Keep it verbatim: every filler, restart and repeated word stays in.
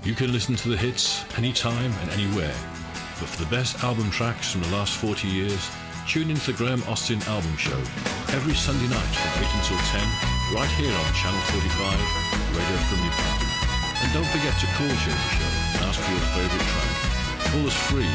You can listen to the hits anytime and anywhere. But for the best album tracks from the last forty years, tune into the Graham Austin Album Show every Sunday night from eight until ten, right here on Channel forty-five, Radio from your partner. And don't forget to call Jamie Show and ask for your favourite track. Call us free